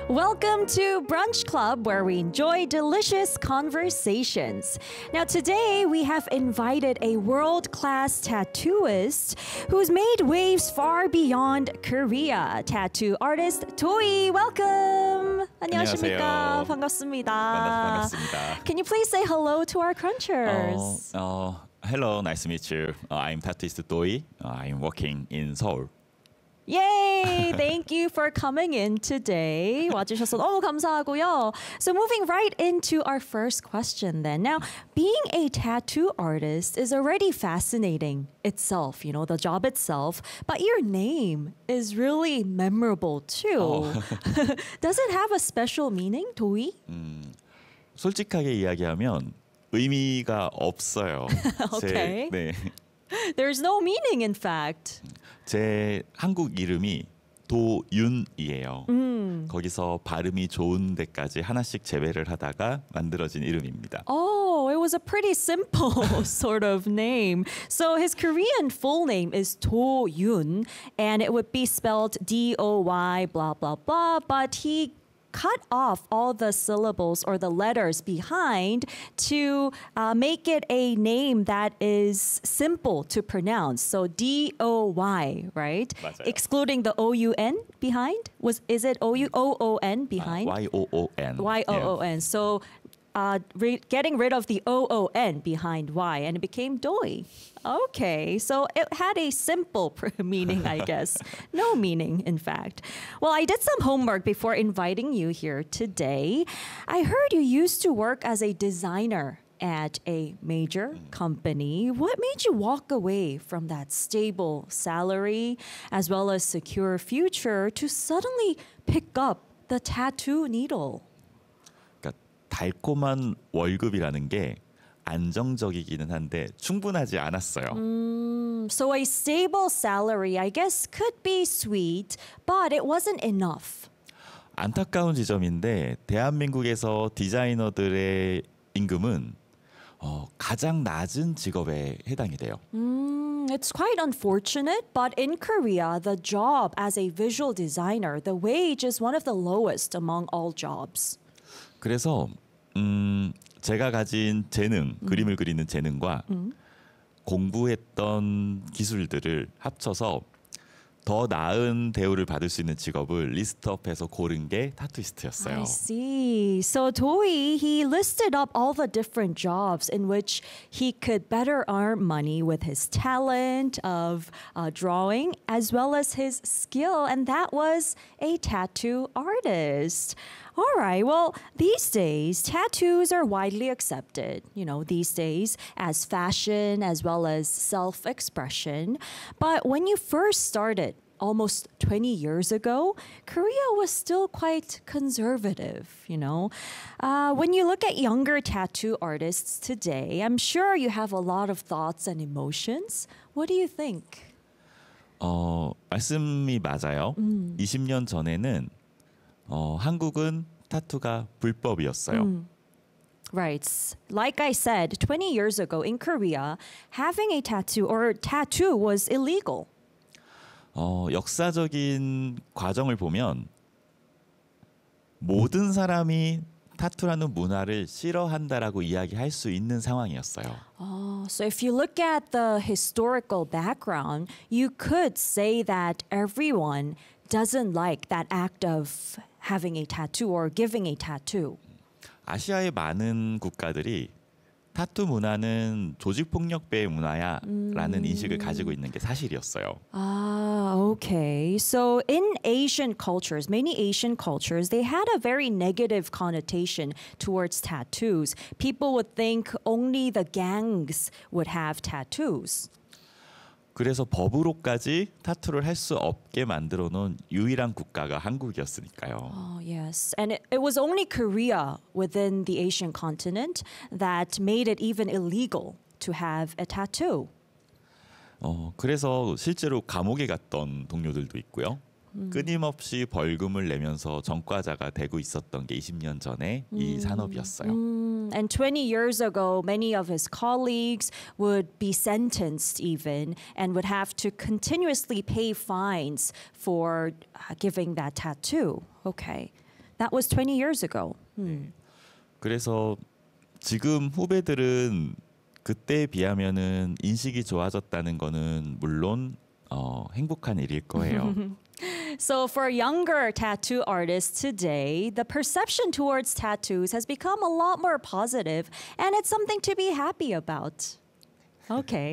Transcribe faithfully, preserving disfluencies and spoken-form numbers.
Welcome to Brunch Club, where we enjoy delicious conversations. Now, today we have invited a world-class tattooist who's made waves far beyond Korea. Tattoo artist Doi, welcome. 안녕하십니까? 안녕하세요. 반갑습니다. 만나서 반갑습니다. Can you please say hello to our crunchers? Uh, uh, hello, nice to meet you. Uh, I'm tattooist Doi. Uh, I'm working in Seoul. Yay! Thank you for coming in today. 와주셔서 너무 감사하고요. So moving right into our first question then. Now, being a tattoo artist is already fascinating itself, you know, the job itself, but your name is really memorable too. Oh. Does it have a special meaning, 도희? 음, 솔직하게 이야기하면 의미가 없어요. Okay. 제, 네, There's no meaning, in fact. 제 한국 이름이 도윤이에요. 음. 거기서 발음이 좋은 데까지 하나씩 재배를 하다가 만들어진 이름입니다. Oh, it was a pretty simple sort of name. So his Korean full name is Do Yoon, and it would be spelled D O Y blah blah blah, but he cut off all the syllables or the letters behind to uh, make it a name that is simple to pronounce. So D O Y, right? 맞아요. Excluding the O U N behind? Was is it O U O O N behind? Y O O N. Y O O N. So uh, re- getting rid of the O O N behind Y, and it became Doi. Okay, so it had a simple pr- meaning, I guess. No meaning, in fact. Well, I did some homework before inviting you here today. I heard you used to work as a designer at a major company. What made you walk away from that stable salary as well as secure future to suddenly pick up the tattoo needle? 그러니까 달콤한 월급이라는 게 안정적이기는 한데 충분하지 않았어요. Mm, so a stable salary, I guess, could be sweet, but it wasn't enough. 안타까운 지점인데 대한민국에서 디자이너들의 임금은 어, 가장 낮은 직업에 해당이 돼요. Mm, it's quite unfortunate, but in Korea, the job as a visual designer, the wage is one of the lowest among all jobs. 그래서 음, 제가 가진 재능, 음. 그림을 그리는 재능과 음. 공부했던 기술들을 합쳐서 더 나은 대우를 받을 수 있는 직업을 리스트업해서 고른 게 타투이스트였어요. I see. So Doi, he listed up all the different jobs in which he could better earn money with his talent of uh, drawing as well as his skill, and that was a tattoo artist. All right. Well, these days, tattoos are widely accepted, you know, these days as fashion as well as self-expression. But when you first started, almost twenty years ago, Korea was still quite conservative, you know. Uh, when you look at younger tattoo artists today, I'm sure you have a lot of thoughts and emotions. What do you think? 어, 말씀이 맞아요. 음. 이십 년 전에는 어, 한국은 타투가 불법이었어요. 음. Right. Like I said, twenty years ago in Korea, having a tattoo or tattoo was illegal. 어, 역사적인 과정을 보면 모든 사람이 타투라는 문화를 싫어한다라고 이야기할 수 있는 상황이었어요. Oh, so if you look at the historical background, you could say that everyone doesn't like that act of having a tattoo or giving a tattoo. 아시아의 많은 국가들이 타투 문화는 조직 폭력배의 문화야라는 인식을 가지고 있는 게 사실이었어요. Ah, okay. So in Asian cultures, many Asian cultures, they had a very negative connotation towards tattoos. People would think only the gangs would have tattoos. 그래서 법으로까지 타투를 할 수 없게 만들어 놓은 유일한 국가가 한국이었으니까요. Oh, yes. And it, it was only Korea within the Asian continent that made it even illegal to have a tattoo. 어, 그래서 실제로 감옥에 갔던 동료들도 있고요. 끊임없이 벌금을 내면서 전과자가 되고 있었던 게 이십 년 전에 이 산업이었어요. Mm, and twenty years ago, many of his colleagues would be sentenced even and would have to continuously pay fines for uh, giving that tattoo. Okay. That was twenty years ago. 그래서 지금 후배들은 그때에 비하면은 인식이 좋아졌다는 거는 물론 어, 행복한 일일 거예요. So for younger tattoo artists today, the perception towards tattoos has become a lot more positive, and it's something to be happy about. Okay.